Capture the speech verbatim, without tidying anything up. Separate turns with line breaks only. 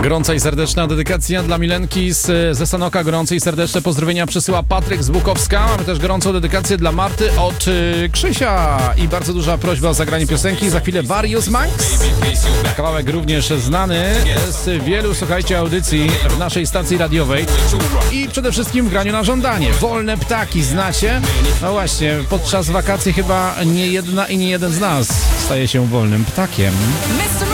Gorąca i serdeczna dedykacja dla Milenki z, ze Sanoka. Gorące i serdeczne pozdrowienia przesyła Patryk z Bukowska. Mamy też gorącą dedykację dla Marty od y, Krzysia. I bardzo duża prośba o zagranie piosenki. Za chwilę Various Max. Kawałek również znany z wielu, słuchajcie, audycji w naszej stacji radiowej. I przede wszystkim w graniu na żądanie. Wolne ptaki, znacie? No właśnie, podczas wakacji chyba nie jedna i nie jeden z nas staje się wolnym ptakiem.